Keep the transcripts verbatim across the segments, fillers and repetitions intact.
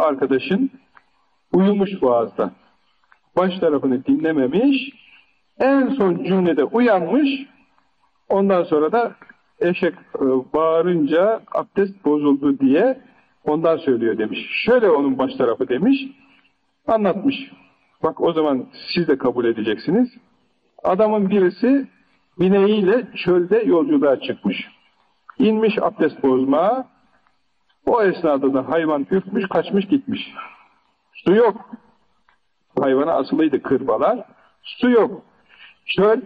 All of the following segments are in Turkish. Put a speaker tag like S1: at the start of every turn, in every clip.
S1: arkadaşın uyumuş boğazda. Baş tarafını dinlememiş, en son cümlede uyanmış, ondan sonra da eşek bağırınca abdest bozuldu diye ondan söylüyor demiş. Şöyle onun baş tarafı demiş, anlatmış. Bak o zaman siz de kabul edeceksiniz. Adamın birisi bineğiyle çölde yolculuğa çıkmış. İnmiş abdest bozmaya, o esnada da hayvan ürkmüş, kaçmış gitmiş. Su yok. Hayvana asılıydı kırbalar. Su yok. Çöl,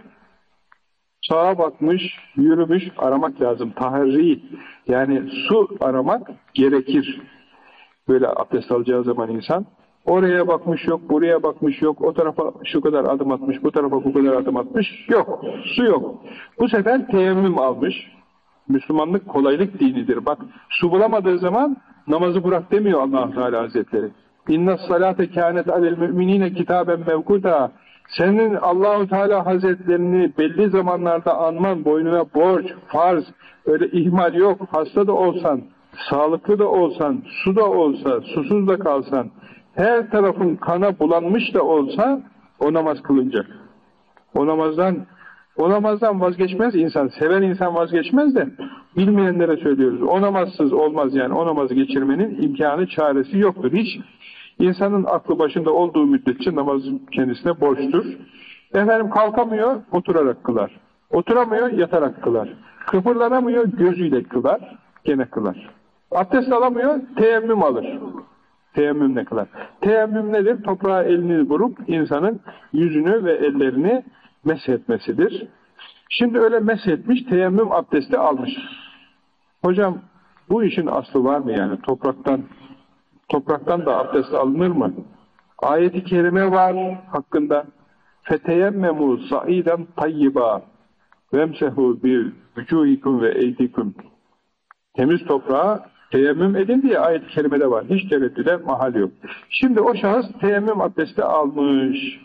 S1: sağa bakmış, yürümüş, aramak lazım. Tahri, yani su aramak gerekir. Böyle abdest alacağı zaman insan. Oraya bakmış yok, buraya bakmış yok, o tarafa şu kadar adım atmış, bu tarafa bu kadar adım atmış, yok, su yok. Bu sefer teyemmüm almış. Müslümanlık kolaylık dinidir. Bak, su bulamadığı zaman namazı bırak demiyor Allah Teala Hazretleri. İnne salate kânet alel müminine kitaben mevkuta. Senin Allahu Teala Hazretlerini belli zamanlarda anman boynuna borç, farz, öyle ihmal yok. Hasta da olsan, sağlıklı da olsan, su da olsa, susuz da kalsan, her tarafın kana bulanmış da olsa o namaz kılınacak. O namazdan o namazdan vazgeçmez insan. Seven insan vazgeçmez de bilmeyenlere söylüyoruz. O namazsız olmaz yani. O namazı geçirmenin imkanı, çaresi yoktur. Hiç insanın aklı başında olduğu müddetçe namaz kendisine borçtur. Efendim kalkamıyor, oturarak kılar. Oturamıyor, yatarak kılar. Kıpırdanamıyor, gözüyle kılar, gene kılar. Abdest alamıyor, teyemmüm alır. Teyemmüm ne kılar? Teyemmüm nedir? Toprağa elini vurup insanın yüzünü ve ellerini meshetmesidir. Şimdi öyle meshetmiş, teyemmüm abdesti almış. Hocam bu işin aslı var mı yani? Topraktan topraktan da abdest alınır mı? Ayet-i kerime var hakkında. Feteyemmemu saiden tayyiba vemsehu bi vücuhikum ve eydikum. Temiz toprağa teyemmüm edin diye ayet-i kerimede var. Hiç tereddüde mahal yok. Şimdi o şahıs teyemmüm abdesti almış.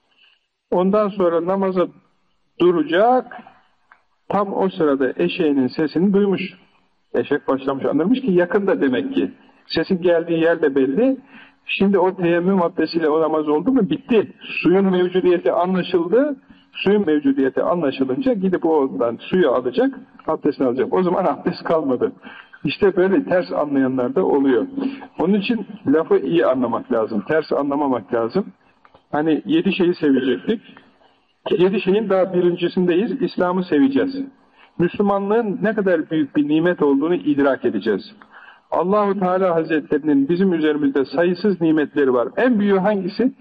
S1: Ondan sonra namaza duracak. Tam o sırada eşeğinin sesini duymuş. Eşek başlamış, anlamış ki yakında demek ki. Sesin geldiği yer de belli. Şimdi o teyemmüm abdestiyle o namaz oldu mu? Bitti. Suyun mevcudiyeti anlaşıldı. Suyun mevcudiyeti anlaşılınca gidip ondan suyu alacak, abdestini alacak. O zaman abdest kalmadı. İşte böyle ters anlayanlar da oluyor. Onun için lafı iyi anlamak lazım. Ters anlamamak lazım. Hani yedi şeyi sevecektik. Yedi şeyin daha birincisindeyiz. İslam'ı seveceğiz. Müslümanlığın ne kadar büyük bir nimet olduğunu idrak edeceğiz. Allah-u Teala Hazretlerinin bizim üzerimizde sayısız nimetleri var. En büyüğü hangisi?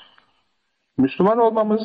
S1: Müslüman olmamız.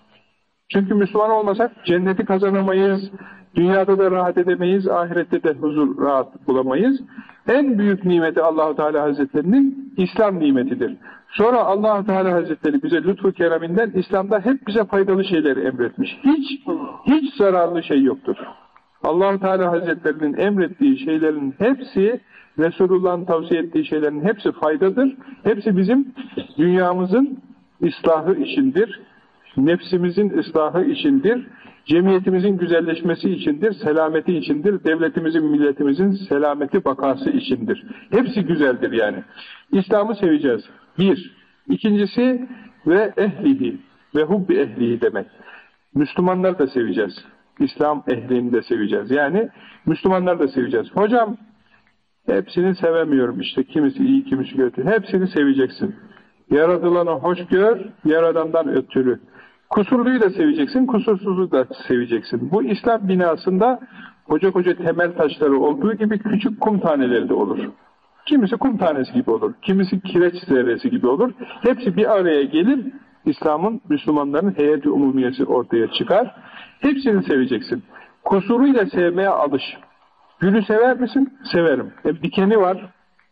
S1: Çünkü Müslüman olmasak cenneti kazanamayız, dünyada da rahat edemeyiz, ahirette de huzur rahat bulamayız. En büyük nimeti Allah-u Teala Hazretlerinin İslam nimetidir. Sonra Allah-u Teala Hazretleri bize lütfu kereminden İslam'da hep bize faydalı şeyleri emretmiş. Hiç, hiç zararlı şey yoktur. Allah-u Teala Hazretlerinin emrettiği şeylerin hepsi, Resulullah'ın tavsiye ettiği şeylerin hepsi faydadır. Hepsi bizim dünyamızın ıslahı içindir. Nefsimizin ıslahı içindir, cemiyetimizin güzelleşmesi içindir, selameti içindir, devletimizin, milletimizin selameti, bakası içindir. Hepsi güzeldir yani. İslam'ı seveceğiz. Bir. İkincisi ve ehlihi ve hubbi ehlihi demek. Müslümanları da seveceğiz. İslam ehlini de seveceğiz. Yani Müslümanları da seveceğiz. Hocam hepsini sevemiyorum işte. Kimisi iyi, kimisi kötü. Hepsini seveceksin. Yaratılanı hoş gör, yaradandan ötürü. Kusurluyu da seveceksin, kusursuzu da seveceksin. Bu İslam binasında koca koca temel taşları olduğu gibi küçük kum taneleri de olur. Kimisi kum tanesi gibi olur, kimisi kireç zerresi gibi olur. Hepsi bir araya gelir, İslam'ın, Müslümanların heyeti umumiyesi ortaya çıkar. Hepsini seveceksin. Kusuruyla sevmeye alış. Gülü sever misin? Severim. E, dikeni var.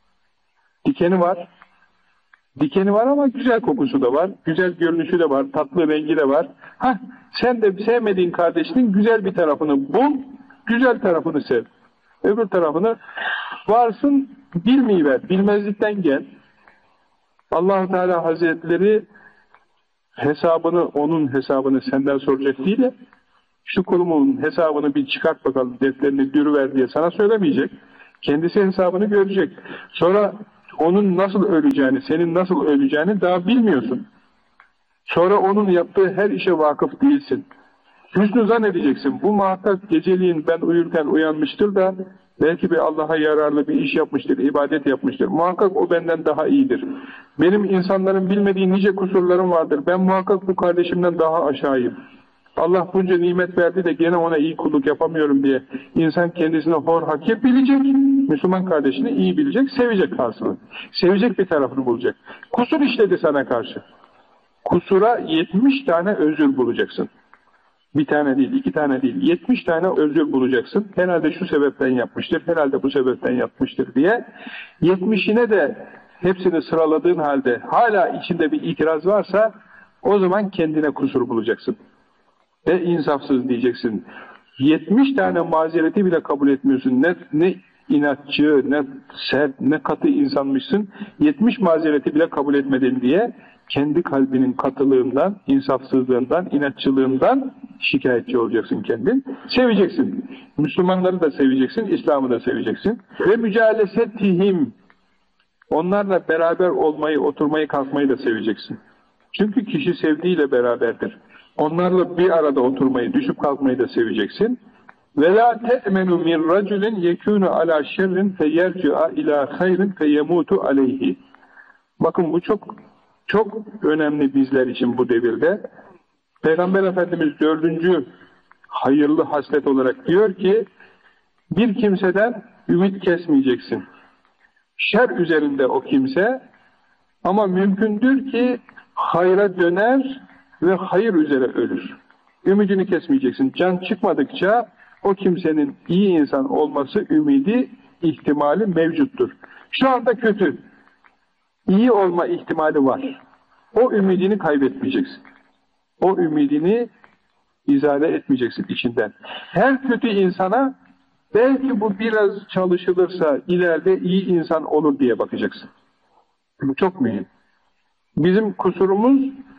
S1: Dikeni var. Dikeni var ama güzel kokusu da var, güzel görünüşü de var, tatlı rengi de var. Hah, sen de sevmediğin kardeşinin güzel bir tarafını bul, güzel tarafını sev. Öbür tarafını varsın, bilmeyi ver, bilmezlikten gel. Allah-u Teala Hazretleri hesabını, onun hesabını senden soracak değil de, şu kulumun hesabını bir çıkart bakalım, defterini dürüver diye sana söylemeyecek. Kendisi hesabını görecek. Sonra Onun nasıl öleceğini, senin nasıl öleceğini daha bilmiyorsun. Sonra onun yaptığı her işe vakıf değilsin. Hüsnü zannedeceksin. Bu muhakkak geceliğin ben uyurken uyanmıştır da belki bir Allah'a yararlı bir iş yapmıştır, ibadet yapmıştır. Muhakkak o benden daha iyidir. Benim insanların bilmediği nice kusurlarım vardır. Ben muhakkak bu kardeşimden daha aşağıyım. Allah bunca nimet verdi de gene ona iyi kulluk yapamıyorum diye insan kendisini hor hakir bilecek, Müslüman kardeşini iyi bilecek, sevecek karşısını. Sevecek bir tarafını bulacak. Kusur işledi sana karşı. Kusura yetmiş tane özür bulacaksın. Bir tane değil, iki tane değil, yetmiş tane özür bulacaksın. Herhalde şu sebepten yapmıştır, herhalde bu sebepten yapmıştır diye. Yetmişine de hepsini sıraladığın halde hala içinde bir itiraz varsa o zaman kendine kusur bulacaksın. Ve insafsız diyeceksin. yetmiş tane mazereti bile kabul etmiyorsun. Ne, ne inatçı, ne sert, ne katı insanmışsın. yetmiş mazereti bile kabul etmedin diye kendi kalbinin katılığından, insafsızlığından, inatçılığından şikayetçi olacaksın kendin. Seveceksin. Müslümanları da seveceksin, İslam'ı da seveceksin. Ve mücalesetihim, onlarla beraber olmayı, oturmayı, kalkmayı da seveceksin. Çünkü kişi sevdiğiyle beraberdir. Onlarla bir arada oturmayı, düşüp kalkmayı da seveceksin. وَلَا تَأْمَنُ مِنْ رَجُلٍ يَكُونُ عَلَى شَرٍ فَيَرْجُعَ اِلَى خَيْرٍ فَيَمُوتُ عَلَيْهِ. Bakın bu çok çok önemli bizler için bu devirde. Peygamber Efendimiz dördüncü hayırlı haslet olarak diyor ki, bir kimseden ümit kesmeyeceksin. Şer üzerinde o kimse ama mümkündür ki hayra döner ve hayır üzere ölür. Ümidini kesmeyeceksin. Can çıkmadıkça o kimsenin iyi insan olması ümidi, ihtimali mevcuttur. Şu anda kötü. İyi olma ihtimali var. O ümidini kaybetmeyeceksin. O ümidini izale etmeyeceksin içinden. Her kötü insana belki bu biraz çalışılırsa ileride iyi insan olur diye bakacaksın. Bu çok mühim. Bizim kusurumuz,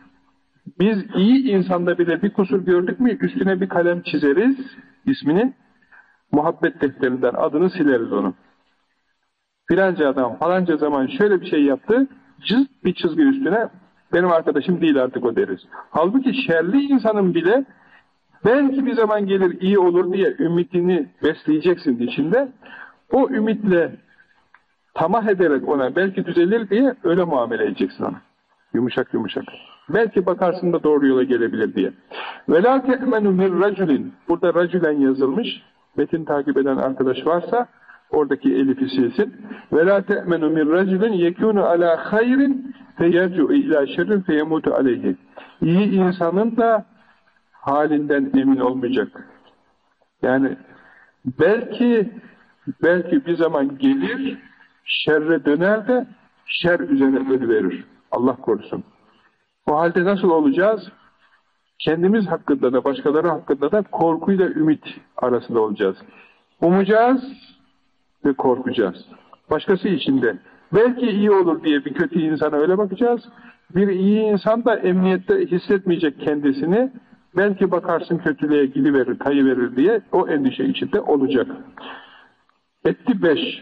S1: biz iyi insanda bile bir kusur gördük mü üstüne bir kalem çizeriz isminin, muhabbet defterinden adını sileriz onu. Filanca adam falanca zaman şöyle bir şey yaptı, cız bir çizgi üstüne, benim arkadaşım değil artık o deriz. Halbuki şerli insanın bile belki bir zaman gelir iyi olur diye ümitini besleyeceksin içinde. O ümitle tamah ederek ona belki düzelir diye öyle muamele edeceksin ona. Yumuşak yumuşak. Belki bakarsın da doğru yola gelebilir diye. وَلَا تَأْمَنُ مِنْ رَجُلٍ. Burada racülen yazılmış. Metin takip eden arkadaş varsa oradaki elifi silsin. وَلَا تَأْمَنُ مِنْ رَجُلٍ يَكُونُ عَلَى خَيْرٍ فَيَرْجُعُ اِلَى شَرٍ فَيَمُوتُ عَلَيْهِ. İyi insanın da halinden emin olmayacak. Yani belki belki bir zaman gelir, şerre döner de şer üzerine ölüverir. Allah korusun. O halde nasıl olacağız? Kendimiz hakkında da başkaları hakkında da korkuyla ümit arasında olacağız. Umacağız ve korkacağız. Başkası için de belki iyi olur diye bir kötü insana öyle bakacağız. Bir iyi insan da emniyette hissetmeyecek kendisini. Belki bakarsın kötülüğe gidiverir, kayıverir diye o endişe içinde olacak. Etti beş.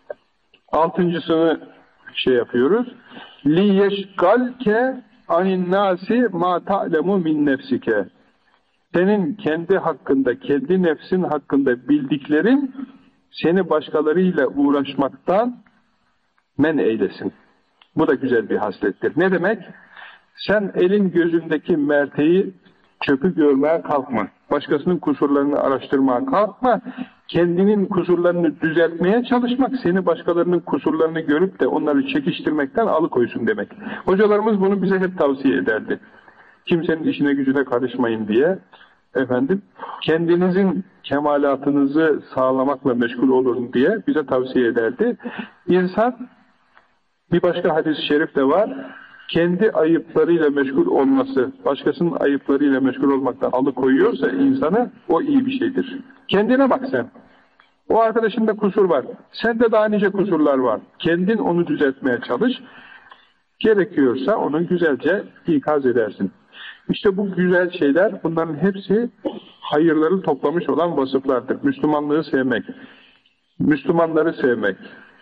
S1: Altıncısını şey yapıyoruz. لِيَشْقَلْكَ عَنِ النَّاسِ مَا تَعْلَمُ مِنْ نَفْسِكَ. Senin kendi hakkında, kendi nefsin hakkında bildiklerin seni başkalarıyla uğraşmaktan men eylesin. Bu da güzel bir haslettir. Ne demek? Sen elin gözündeki merteği, çöpü görmeye kalkma. Başkasının kusurlarını araştırmaya kalkma. Kendinin kusurlarını düzeltmeye çalışmak, seni başkalarının kusurlarını görüp de onları çekiştirmekten alıkoysun demek. Hocalarımız bunu bize hep tavsiye ederdi. Kimsenin işine gücüne karışmayın diye. Efendim, kendinizin kemalatınızı sağlamakla meşgul olun diye bize tavsiye ederdi. İnsan, bir başka hadis-i şerif de var, kendi ayıplarıyla meşgul olması, başkasının ayıplarıyla meşgul olmaktan alıkoyuyorsa insanı, o iyi bir şeydir. Kendine bak sen. O arkadaşında kusur var. Sende daha nice kusurlar var. Kendin onu düzeltmeye çalış. Gerekiyorsa onu güzelce ikaz edersin. İşte bu güzel şeyler, bunların hepsi hayırları toplamış olan vasıflardır. Müslümanlığı sevmek, Müslümanları sevmek,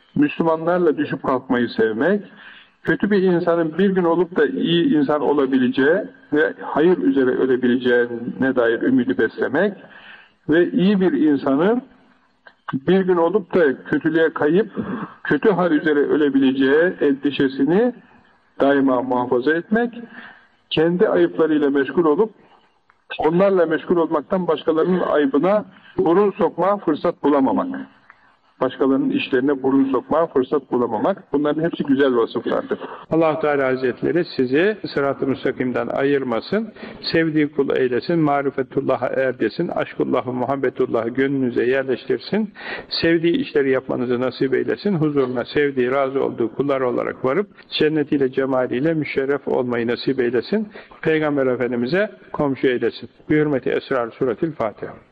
S1: Müslümanlarla düşüp kalkmayı sevmek, kötü bir insanın bir gün olup da iyi insan olabileceği ve hayır üzere ölebileceğine dair ümidi beslemek ve iyi bir insanın bir gün olup da kötülüğe kayıp kötü hal üzere ölebileceği endişesini daima muhafaza etmek, kendi ayıplarıyla meşgul olup onlarla meşgul olmaktan başkalarının ayıbına burun sokmaya fırsat bulamamak. Başkalarının işlerine burun sokmaya fırsat bulamamak. Bunların hepsi güzel vasıflardır. Allah Teala Hazretleri sizi sırat-ı müstakimden ayırmasın. Sevdiği kul eylesin. Marifetullah'a erdesin. Aşkullah'ı, muhabbetullah'ı gönlünüze yerleştirsin. Sevdiği işleri yapmanızı nasip eylesin. Huzuruna sevdiği, razı olduğu kullar olarak varıp cennetiyle, cemaliyle müşerref olmayı nasip eylesin. Peygamber Efendimiz'e komşu eylesin. Bir hürmeti Esrar Suretil Fatiha.